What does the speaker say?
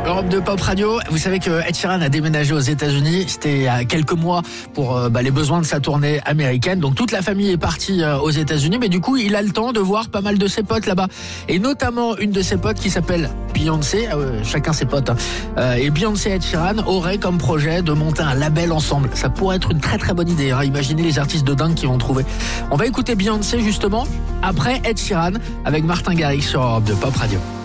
Europe 2 Pop Radio. Vous savez que Ed Sheeran a déménagé aux États-Unis. C'était il y a quelques mois pour les besoins de sa tournée américaine. Donc toute la famille est partie aux États-Unis, mais du coup il a le temps de voir pas mal de ses potes là-bas, et notamment une de ses potes qui s'appelle Beyoncé. Chacun ses potes. Et Beyoncé et Ed Sheeran auraient comme projet de monter un label ensemble. Ça pourrait être une très très bonne idée. Imaginez les artistes de dingue qui vont trouver. On va écouter Beyoncé justement après Ed Sheeran avec Martin Garrix sur Europe 2 Pop Radio.